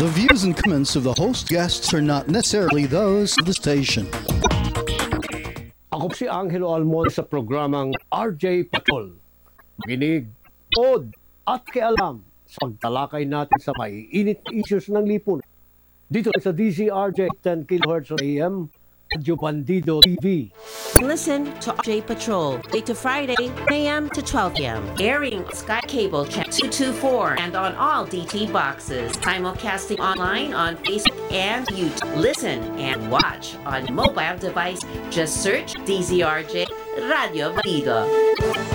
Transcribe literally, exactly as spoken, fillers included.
The views and comments of the host guests are not necessarily those of the station. Ako si Angelo Almon sa programang R J Patrol. Makinig, pod at kialam sa pagtalakay natin sa maiinit na issues ng lipunan. Dito sa D Z R J ten kilohertz A M, Radyo Bandido T V. Listen to R J Patrol, Monday to Friday, ten a m to twelve p m Airing Sky Cable Channel two twenty-four and on all D T boxes. Simulcasting online on Facebook and YouTube. Listen and watch on mobile device. Just search D Z R J Radio Bandido.